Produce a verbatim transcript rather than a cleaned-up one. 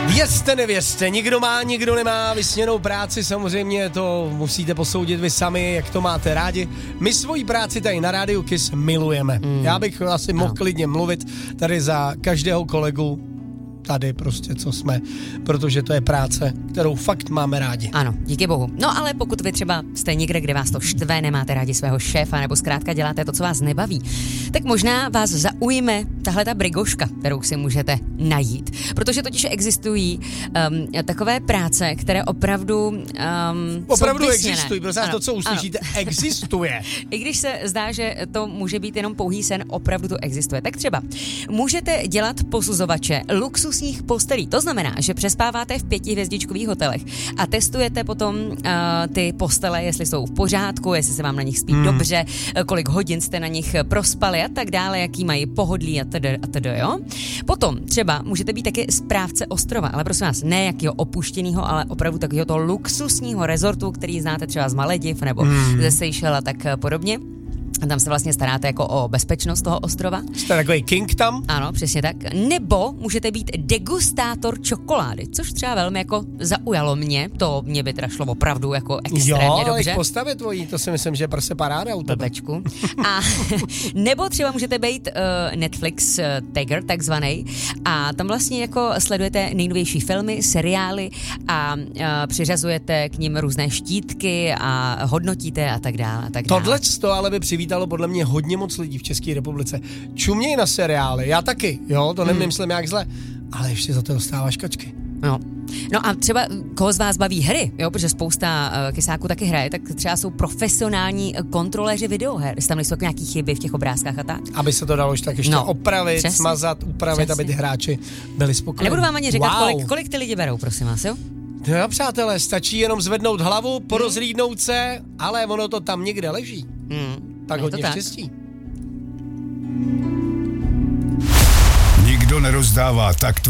Věřte, nevěřte, nikdo má, nikdo nemá vysněnou práci, samozřejmě to musíte posoudit vy sami, jak to máte rádi. My svoji práci tady na Rádiu Kiss milujeme. Mm. Já bych asi mohl klidně mluvit tady za každého kolegu, tady prostě, co jsme, protože to je práce, kterou fakt máme rádi. Ano, díky bohu. No ale pokud vy třeba jste někde, kde vás to štve, nemáte rádi svého šéfa, nebo zkrátka děláte to, co vás nebaví, tak možná vás zaujme tahle ta brigoška, kterou si můžete najít. Protože totiž existují um, takové práce, které opravdu um, Opravdu existují, protože to, co uslyšíte, ano. existuje. I když se zdá, že to může být jenom pouhý sen, opravdu to existuje. Tak třeba můžete dělat posuzovače luxus postelí. To znamená, že přespáváte v pětihvězdičkových hotelech a testujete potom uh, ty postele, jestli jsou v pořádku, jestli se vám na nich spí hmm. dobře, kolik hodin jste na nich prospali a tak dále, jaký mají pohodlí a tedy, a tedy, jo. Potom třeba můžete být taky správce ostrova, ale prosím vás, ne jakýho opuštěného, ale opravdu takového toho luxusního rezortu, který znáte třeba z Malediv nebo hmm. ze Seychel a tak podobně. A tam se vlastně staráte jako o bezpečnost toho ostrova. Jste takový king tam? Ano, přesně tak. Nebo můžete být degustátor čokolády, což třeba velmi jako zaujalo mě. To mě by teda šlo opravdu jako extrémně jo, dobře. Jo, postavě tvojí, to si myslím, že je prostě paráda u tebe. Blbečku. A nebo třeba můžete být uh, Netflix uh, tagger, takzvaný. A tam vlastně jako sledujete nejnovější filmy, seriály a uh, přiřazujete k nim různé štítky a hodnotíte a tak dále. A tak dále. Tohle to ale by přivítalo podle mě hodně moc lidí v České republice. Čuměj na seriály, já taky, jo, to Hmm. nemyslím jak zle, ale ještě za to dostáváš kačky. No. No a třeba koho z vás baví hry, jo, protože spousta uh, kysáků taky hraje, tak třeba jsou profesionální kontroléři videoher, jestli tam nejsou nějaký chyby v těch obrázkách a tak. Aby se to dalo už tak ještě no, opravit, přesně, smazat, upravit, přesně. Aby ty hráči byli spokojení. Nebudu vám ani říkat, wow. kolik, kolik ty lidi berou, prosím vás, jo? No přátelé, stačí jenom zvednout hlavu, porozhlídnout se, ale ono to tam někde leží. Hmm. Tak hodně štěstí. Nikdo nerozdává tak